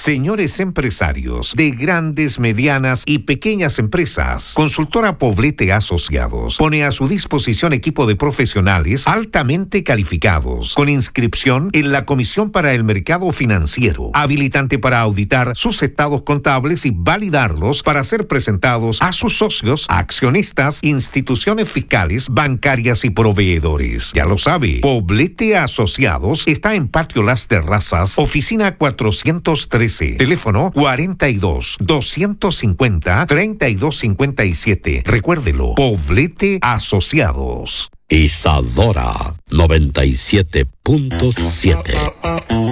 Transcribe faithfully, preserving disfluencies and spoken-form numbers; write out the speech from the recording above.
Señores empresarios de grandes, medianas y pequeñas empresas, Consultora Poblete Asociados pone a su disposición equipo de profesionales altamente calificados, con inscripción en la Comisión para el Mercado Financiero, habilitante para auditar sus estados contables y validarlos para ser presentados a sus socios, accionistas, instituciones fiscales, bancarias y proveedores. Ya lo sabe, Poblete Asociados está en Patio Las Terrazas, oficina cuatrocientos trece, teléfono cuarenta y dos, doscientos cincuenta, treinta y dos cincuenta y siete. Recuérdelo, Poblete Asociados. Isadora noventa y siete punto siete.